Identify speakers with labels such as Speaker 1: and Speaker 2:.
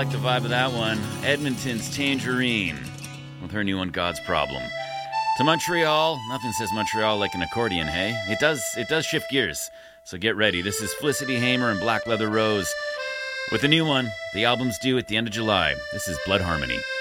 Speaker 1: like the vibe of that one. Edmonton's Tangerine with her new one, God's Problem. To Montreal, nothing says Montreal like an accordion, hey? It does shift gears, so get ready. This is Felicity Hamer and Black Leather Rose with a new one. The album's due at the end of July. This is Blood Harmony.